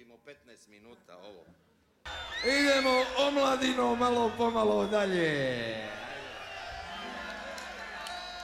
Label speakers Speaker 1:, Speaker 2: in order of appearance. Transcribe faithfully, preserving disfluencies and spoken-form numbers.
Speaker 1: iscrpimo petnaest minuta ovo.
Speaker 2: Idemo omladino malo pomalo dalje.